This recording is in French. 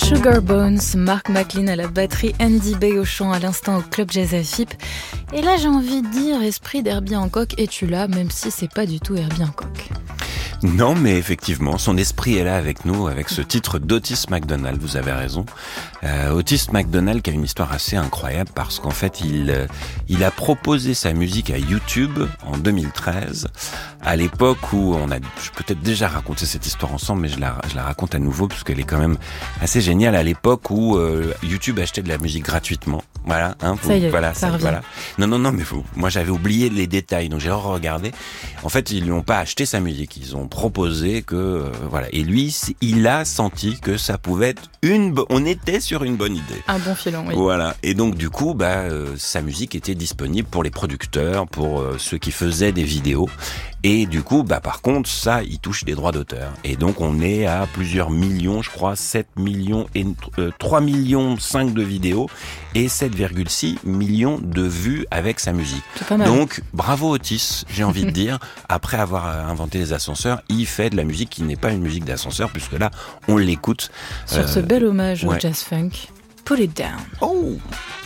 Sugar Bones, Mark McLean à la batterie, Andy Bey au chant à l'instant au Club Jazz Afip. Et là j'ai envie de dire esprit d'Herbie Hancock, es-tu là, même si c'est pas du tout Herbie Hancock. Non, mais effectivement, son esprit est là avec nous, avec ce titre d'Otis McDonald, vous avez raison. Otis McDonald qui a une histoire assez incroyable parce qu'en fait, il a proposé sa musique à YouTube en 2013, à l'époque où je peux peut-être déjà raconté cette histoire ensemble, mais je la raconte à nouveau parce qu'elle est quand même assez géniale, à l'époque où YouTube achetait de la musique gratuitement. Voilà, ça y est, voilà, ça revient. Voilà. Non, mais moi j'avais oublié les détails, donc j'ai regardé. En fait, ils lui ont pas acheté sa musique, ils ont proposé que voilà. Et lui, il a senti que ça pouvait être on était sur une bonne idée. Un bon filon, oui. Voilà. Et donc du coup, sa musique était disponible pour les producteurs, pour ceux qui faisaient des vidéos. Et du coup, par contre, ça, il touche des droits d'auteur. Et donc, on est à plusieurs millions, je crois, 7 millions et 3 millions 5 de vidéos et 7,6 millions de vues avec sa musique. C'est pas mal. Donc, bravo Otis, j'ai envie de dire. Après avoir inventé les ascenseurs, il fait de la musique qui n'est pas une musique d'ascenseur, puisque là, on l'écoute. Sur ce bel hommage au ouais. jazz funk, Put It Down. Oh!